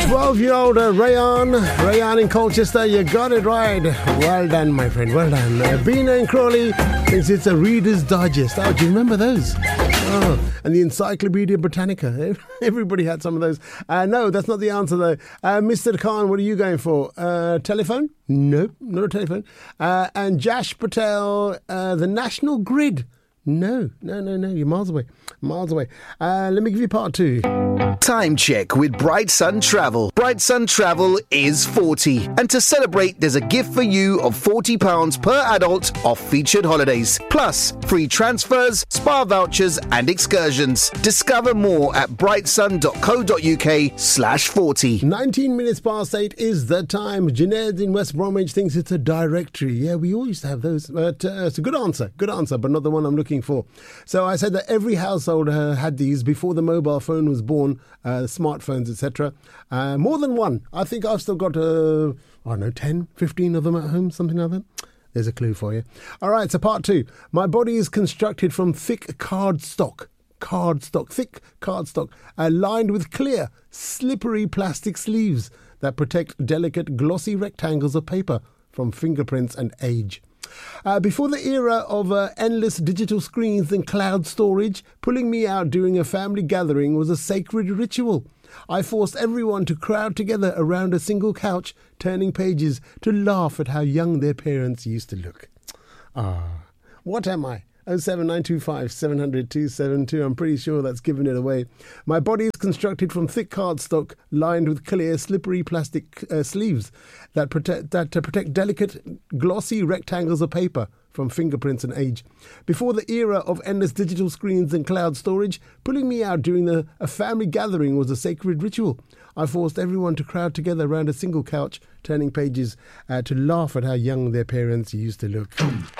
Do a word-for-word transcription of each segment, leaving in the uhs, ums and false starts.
twelve-year-old uh, Rayan, Rayan in Colchester, you got it right. Well done, my friend, well done. Uh, Bean and Crawley thinks it's a Reader's Digest. Oh, do you remember those? Oh, and the Encyclopedia Britannica. Everybody had some of those. Uh, no, that's not the answer, though. Uh, Mister Khan, what are you going for? Uh, telephone? Nope, not a telephone. Uh, and Jash Patel, uh, the National Grid. No, no, no, no, you're miles away. Miles away. Uh, let me give you part two. Time check with Bright Sun Travel. Bright Sun Travel is forty. And to celebrate, there's a gift for you of forty pounds per adult off featured holidays. Plus, free transfers, spa vouchers and excursions. Discover more at brightsun.co.uk slash 40. nineteen minutes past eight is the time. Junaid in West Bromwich thinks it's a directory. Yeah, we all used to have those. But uh, it's a good answer. Good answer, but not the one I'm looking for. So I said that every household uh, had these before the mobile phone was born, uh, smartphones, et cetera. Uh, more than one. I think I've still got, uh, I don't know, ten, fifteen of them at home, something like that. There's a clue for you. All right, so part two. My body is constructed from thick cardstock. Cardstock, thick cardstock, uh, lined with clear, slippery plastic sleeves that protect delicate, glossy rectangles of paper from fingerprints and age. Uh, before the era of uh, endless digital screens and cloud storage, pulling me out during a family gathering was a sacred ritual. I forced everyone to crowd together around a single couch, turning pages to laugh at how young their parents used to look. Ah, what am I? oh seven nine two five seven hundred two seven two. I'm pretty sure that's giving it away. My body is constructed from thick cardstock lined with clear, slippery plastic uh, sleeves that protect that to protect delicate, glossy rectangles of paper from fingerprints and age. Before the era of endless digital screens and cloud storage, pulling me out during the, a family gathering was a sacred ritual. I forced everyone to crowd together around a single couch, turning pages uh, to laugh at how young their parents used to look.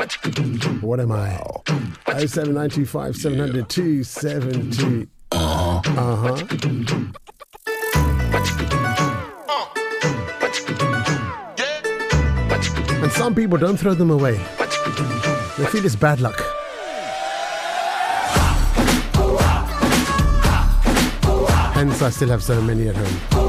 What am I? oh seven nine two five seven hundred two seven two. Uh-huh. And some people don't throw them away. They feel it's bad luck. Hence I still have so many at home.